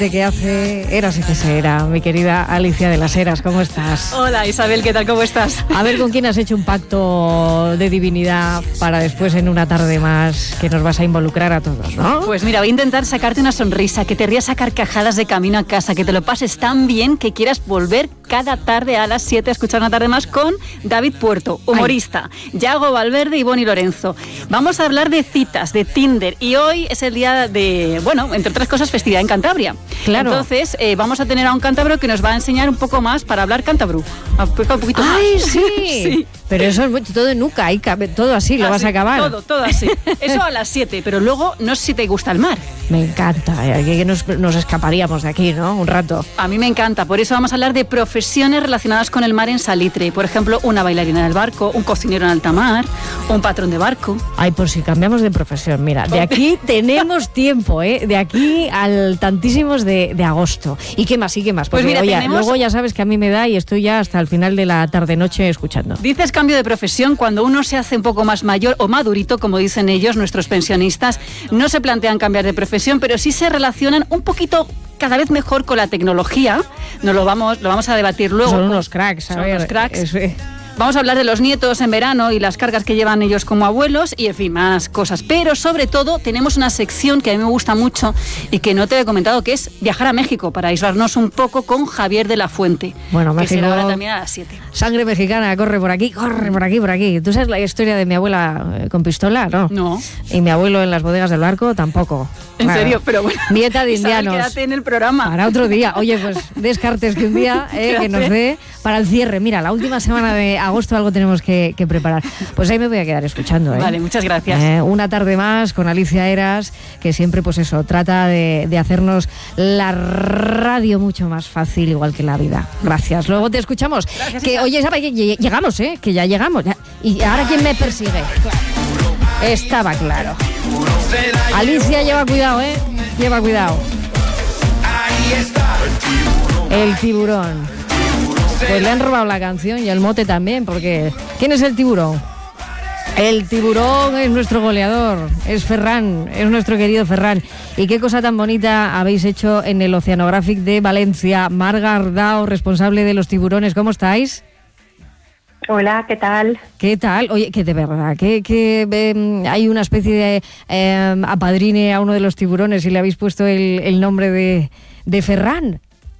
de que hace Eras y Era, mi querida Alicia de las Heras, ¿cómo estás? Hola Isabel, ¿qué tal? ¿Cómo estás? A ver, ¿con quién has hecho un pacto de divinidad para después en una tarde más que nos vas a involucrar a todos, ¿no? Pues mira, voy a intentar sacarte una sonrisa, que te rías a carcajadas de camino a casa, que te lo pases tan bien que quieras volver cada tarde a las 7 a escuchar una tarde más con David Puerto, humorista, Yago Valverde y Bonnie Lorenzo. Vamos a hablar de citas, de Tinder, y hoy es el día de, bueno, entre otras cosas, festividad en Cantabria. Claro. Entonces, vamos a tener a un cántabro que nos va a enseñar un poco más para hablar cántabro. Un poquito más. ¡Ay, sí! Sí. Pero eso es todo en nuca, ahí todo así, lo vas a acabar. Todo así. Eso a las 7, pero luego no sé si te gusta el mar. Me encanta, que nos escaparíamos de aquí, ¿no? Un rato. A mí me encanta, por eso vamos a hablar de profesiones relacionadas con el mar en Salitre. Por ejemplo, una bailarina del barco, un cocinero en alta mar, un patrón de barco. Ay, por si cambiamos de profesión, mira, de aquí tenemos tiempo, ¿eh? De aquí al tantísimos de agosto. ¿Y qué más? Porque, pues mira, oye, luego ya sabes que a mí me da y estoy ya hasta el final de la tarde-noche escuchando. Dices cambio de profesión cuando uno se hace un poco más mayor o madurito, como dicen ellos, nuestros pensionistas. No se plantean cambiar de profesión, pero sí se relacionan un poquito cada vez mejor con la tecnología. Lo vamos a debatir luego. Son unos cracks, Son unos cracks. Vamos a hablar de los nietos en verano y las cargas que llevan ellos como abuelos y, en fin, más cosas. Pero, sobre todo, tenemos una sección que a mí me gusta mucho y que no te he comentado, que es viajar a México para aislarnos un poco con Javier de la Fuente. Bueno, que México, será ahora también a las 7. Sangre mexicana, corre por aquí. ¿Tú sabes la historia de mi abuela con pistola? No. Y mi abuelo en las bodegas del barco tampoco. ¿En serio? Pero bueno. Dieta de indianos. Quédate en el programa. Para otro día. Oye, pues Descartes que un día que nos dé para el cierre. Mira, la última semana de agosto algo tenemos que preparar. Pues ahí me voy a quedar escuchando. Vale, muchas gracias. Una tarde más con Alicia Heras, que siempre, pues eso, trata de hacernos la radio mucho más fácil, igual que la vida. Gracias. Luego te escuchamos. Gracias, que, oye, ¿sabes? Llegamos, que ya llegamos. Y ahora, ¿quién me persigue? Estaba claro. Alicia, lleva cuidado, lleva cuidado. Ahí está El tiburón. Pues le han robado la canción y el mote también, porque ¿quién es el tiburón? El tiburón es nuestro goleador, es Ferran, es nuestro querido Ferran. Y qué cosa tan bonita habéis hecho en el Oceanographic de Valencia. Marga Ardao, responsable de los tiburones, ¿cómo estáis? Hola, ¿qué tal? ¿Qué tal? Oye, que de verdad, que hay una especie de apadrine a uno de los tiburones y le habéis puesto el nombre de Ferran.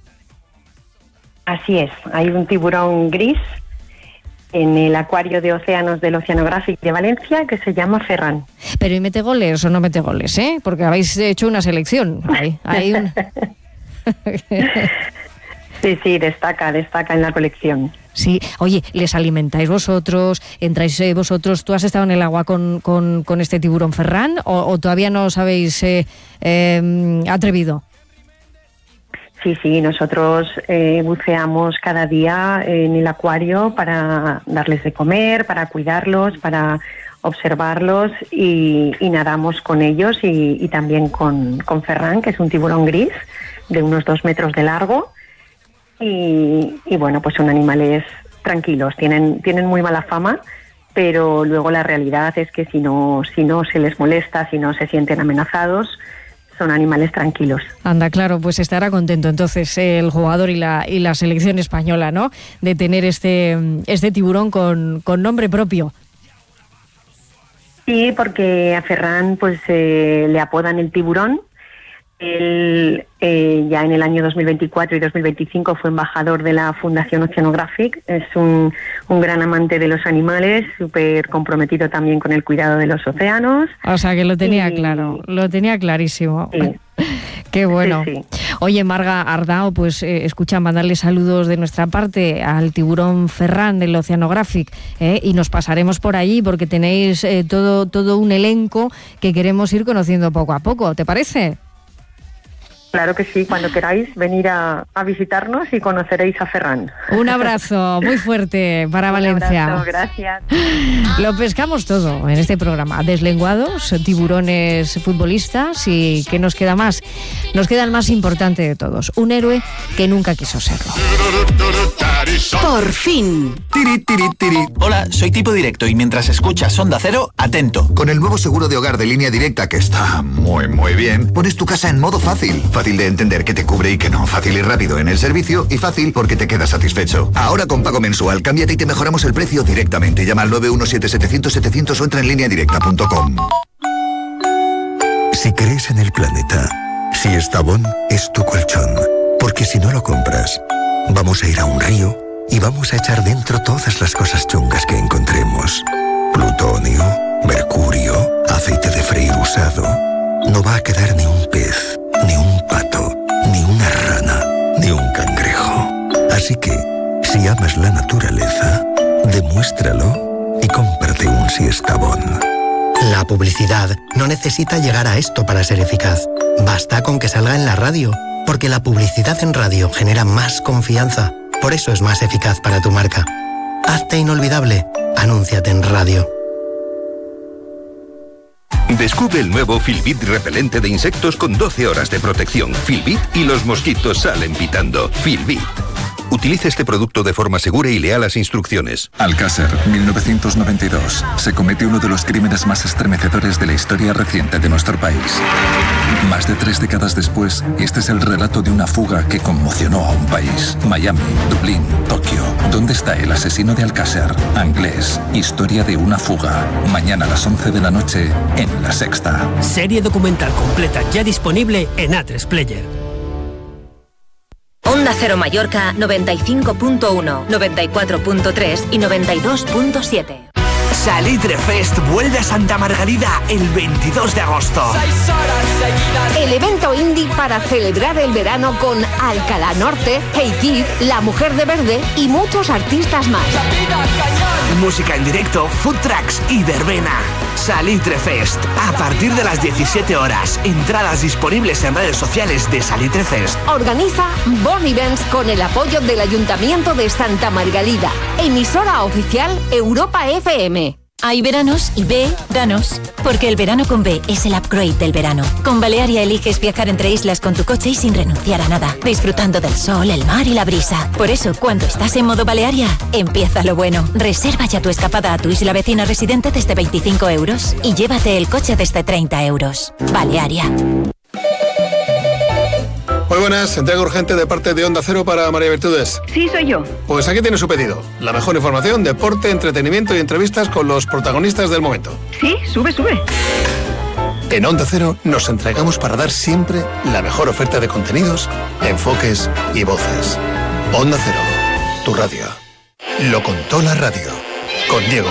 Así es, hay un tiburón gris en el acuario de océanos del Oceanographic de Valencia que se llama Ferran. Pero ¿y mete goles o no mete goles, Porque habéis hecho una selección. Hay un... Sí, destaca en la colección. Sí, oye, ¿les alimentáis vosotros? ¿Entráis vosotros? ¿Tú has estado en el agua con este tiburón Ferran o todavía no os habéis atrevido? Sí, nosotros buceamos cada día en el acuario para darles de comer, para cuidarlos, para observarlos y nadamos con ellos y también con Ferran, que es un tiburón gris de unos 2 metros de largo. Y bueno, pues son animales tranquilos, tienen muy mala fama, pero luego la realidad es que si no se les molesta, si no se sienten amenazados, son animales tranquilos. Anda, claro, pues estará contento entonces el jugador y la selección española, ¿no? De tener este tiburón con nombre propio. Sí, porque a Ferran pues le apodan el tiburón. Él ya en el año 2024 y 2025 fue embajador de la Fundación Oceanographic. Es un gran amante de los animales, súper comprometido también con el cuidado de los océanos. O sea que lo tenía claro, lo tenía clarísimo. Sí. Qué bueno. Sí. Oye, Marga Ardao, pues escucha, mandarle saludos de nuestra parte al tiburón Ferran del Oceanographic y nos pasaremos por allí porque tenéis todo un elenco que queremos ir conociendo poco a poco. ¿Te parece? Claro que sí, cuando queráis venir a visitarnos y conoceréis a Ferran. Un abrazo muy fuerte para Valencia. Un abrazo, gracias. Lo pescamos todo en este programa. Deslenguados, tiburones futbolistas y ¿qué nos queda más? Nos queda el más importante de todos, un héroe que nunca quiso serlo. Por fin. Tiri, tiri, tiri. Hola, soy Tipo Directo y mientras escuchas Onda Cero, atento. Con el nuevo seguro de hogar de Línea Directa, que está muy bien, pones tu casa en modo fácil. Fácil de entender que te cubre y que no. Fácil y rápido en el servicio y fácil porque te quedas satisfecho. Ahora con pago mensual, cámbiate y te mejoramos el precio directamente. Llama al 917-700-700 o entra en lineadirecta.com. Si crees en el planeta, Siestabón es tu colchón. Porque si no lo compras, vamos a ir a un río y vamos a echar dentro todas las cosas chungas que encontremos. Plutonio, mercurio, aceite de freír usado. No va a quedar ni un pez, ni un pato, ni una rana, ni un cangrejo. Así que, si amas la naturaleza, demuéstralo y cómprate un Siestabón. La publicidad no necesita llegar a esto para ser eficaz. Basta con que salga en la radio, porque la publicidad en radio genera más confianza. Por eso es más eficaz para tu marca. Hazte inolvidable. Anúnciate en radio. Descubre el nuevo Filbit repelente de insectos con 12 horas de protección. Filbit y los mosquitos salen pitando. Filbit. Utilice este producto de forma segura y lea las instrucciones. Alcácer, 1992. Se comete uno de los crímenes más estremecedores de la historia reciente de nuestro país. Más de 3 décadas después, este es el relato de una fuga que conmocionó a un país. Miami, Dublín, Tokio. ¿Dónde está el asesino de Alcácer? Anglés. Historia de una fuga. Mañana a las 11 de la noche en La Sexta. Serie documental completa ya disponible en A3 Player. Onda Cero Mallorca 95.1, 94.3 y 92.7. Salitre Fest vuelve a Santa Margalida el 22 de agosto. El evento indie para celebrar el verano con Alcalá Norte, Hey Kid, La Mujer de Verde y muchos artistas más. Música en directo, food trucks y verbena. Salitre Fest, a partir de las 17 horas. Entradas disponibles en redes sociales de Salitre Fest. Organiza Born Events con el apoyo del Ayuntamiento de Santa Margalida. Emisora oficial Europa FM. Hay veranos y B, danos. Porque el verano con B es el upgrade del verano. Con Balearia eliges viajar entre islas con tu coche y sin renunciar a nada. Disfrutando del sol, el mar y la brisa. Por eso, cuando estás en modo Balearia, empieza lo bueno. Reserva ya tu escapada a tu isla vecina residente desde 25 euros. Y llévate el coche desde 30 euros. Balearia. Muy buenas, entrega urgente de parte de Onda Cero para María Virtudes. Sí, soy yo. Pues aquí tiene su pedido. La mejor información, deporte, entretenimiento y entrevistas con los protagonistas del momento. Sí, sube. En Onda Cero nos entregamos para dar siempre la mejor oferta de contenidos, enfoques y voces. Onda Cero, tu radio. Lo contó la radio. Con Diego